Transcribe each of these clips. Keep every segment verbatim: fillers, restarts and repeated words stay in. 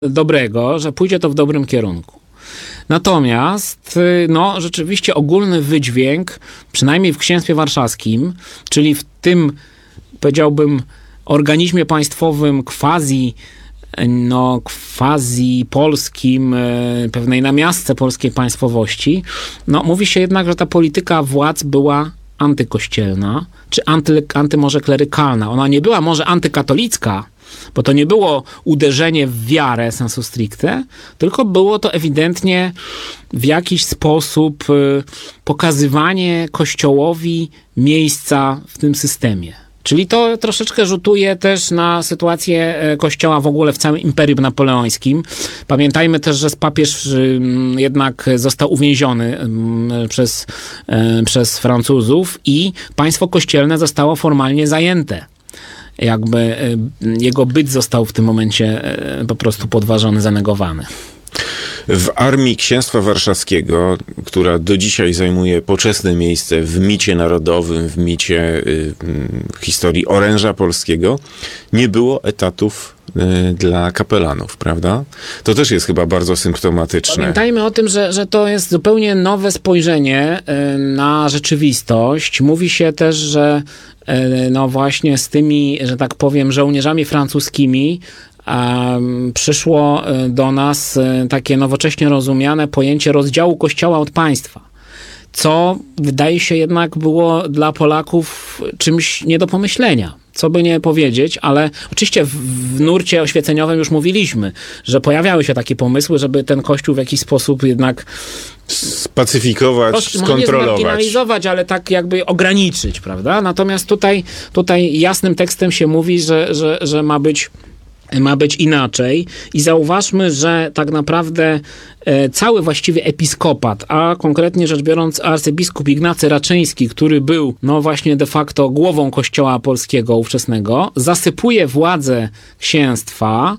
dobrego, że pójdzie to w dobrym kierunku. Natomiast no, rzeczywiście ogólny wydźwięk, przynajmniej w Księstwie Warszawskim, czyli w tym, powiedziałbym, organizmie państwowym quasi, no, quasi polskim, pewnej namiastce polskiej państwowości, no, mówi się jednak, że ta polityka władz była antykościelna, czy anty, anty może klerykalna. Ona nie była może antykatolicka, bo to nie było uderzenie w wiarę sensu stricte, tylko było to ewidentnie w jakiś sposób pokazywanie Kościołowi miejsca w tym systemie. Czyli to troszeczkę rzutuje też na sytuację Kościoła w ogóle w całym Imperium Napoleońskim. Pamiętajmy też, że papież jednak został uwięziony przez, przez Francuzów i państwo kościelne zostało formalnie zajęte. Jakby jego byt został w tym momencie po prostu podważony, zanegowany. W Armii Księstwa Warszawskiego, która do dzisiaj zajmuje poczesne miejsce w micie narodowym, w micie y, historii oręża polskiego, nie było etatów y, dla kapelanów, prawda? To też jest chyba bardzo symptomatyczne. Pamiętajmy o tym, że, że to jest zupełnie nowe spojrzenie y, na rzeczywistość. Mówi się też, że y, no właśnie z tymi, że tak powiem, żołnierzami francuskimi Um, przyszło do nas takie nowocześnie rozumiane pojęcie rozdziału Kościoła od państwa, co wydaje się jednak było dla Polaków czymś nie do pomyślenia. Co by nie powiedzieć, ale oczywiście w, w nurcie oświeceniowym już mówiliśmy, że pojawiały się takie pomysły, żeby ten Kościół w jakiś sposób jednak spacyfikować, skontrolować. Nie zmarginalizować, ale tak jakby ograniczyć, prawda? Natomiast tutaj, tutaj jasnym tekstem się mówi, że, że, że ma być ma być inaczej i zauważmy, że tak naprawdę e, cały właściwie episkopat, a konkretnie rzecz biorąc arcybiskup Ignacy Raczyński, który był no właśnie de facto głową kościoła polskiego ówczesnego, zasypuje władzę księstwa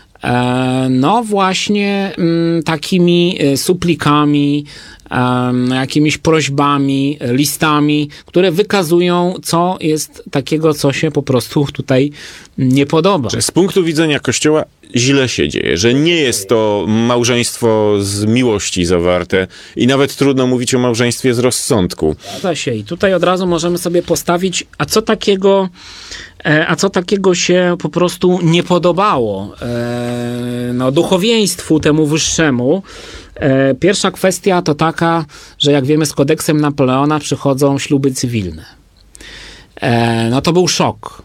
e, no właśnie m, takimi suplikami, Um, jakimiś prośbami, listami, które wykazują, co jest takiego, co się po prostu tutaj nie podoba. Z punktu widzenia Kościoła źle się dzieje, że nie jest to małżeństwo z miłości zawarte i nawet trudno mówić o małżeństwie z rozsądku. Zgadza się i tutaj od razu możemy sobie postawić, a co takiego, a co takiego się po prostu nie podobało e, no, duchowieństwu temu wyższemu. Pierwsza kwestia to taka, że jak wiemy z kodeksem Napoleona przychodzą śluby cywilne. No to był szok.